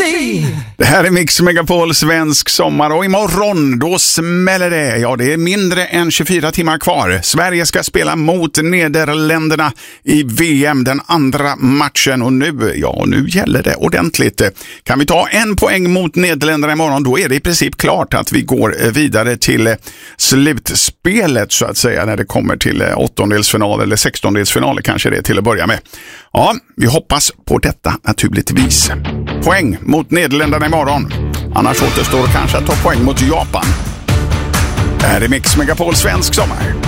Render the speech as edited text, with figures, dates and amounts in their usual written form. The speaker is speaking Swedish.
Det här är Mix Megapol svensk sommar och imorgon då smäller det. Ja, det är mindre än 24 timmar kvar. Sverige ska spela mot Nederländerna i VM, den andra matchen. Och nu gäller det ordentligt. Kan vi ta en poäng mot Nederländerna imorgon, då är det i princip klart att vi går vidare till slutspelet så att säga, när det kommer till åttondelsfinal eller sextondelsfinal kanske det till att börja med. Ja, vi hoppas på detta naturligtvis. Poäng mot Nederländerna imorgon. Annars återstår kanske att ta poäng mot Japan. Det här är Mix Megapol svensk sommar.